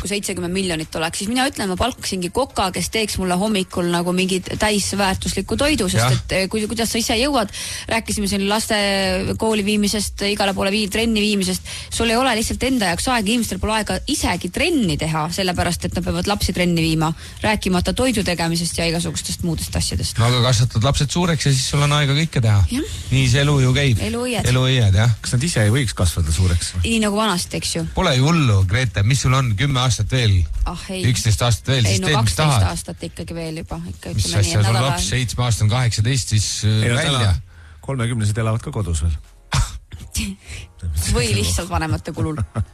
kui 70 miljonit oleks, siis mina ütlen, ma palkasingi koka, kes teeks mulle hommikul nagu mingid täisväärtuslikku toidu, sest et kuidas sa ise jõuad, rääkisime siin laste kooli viimisest, igale poole trenni viimisest, sul ei ole lihtsalt enda jaoks aega, inimestel pole aega isegi trenni teha, sellepärast, et nad peavad lapsi trenni viima, rääkimata toidu tegemisest ja igasugustest muudest asjadest. No aga kasvatad lapsed suureks ja siis sul on aega kõike teha. Nii see elu ju käib. Eluõied, jah. Kas nad ise ei võiks kasvada suureks? Nii nagu vanasti, eks ju. Pole ju hullu, Grete, mis sul on 10 aastat veel? 11 aastat veel, siis teed, mis tahad. 12 aastat ikkagi veel juba. Mis asja, sul laps 7 aastat on 18, siis välja. 30-sed elavad ka kodus veel. Või lihtsalt vanemate kulul.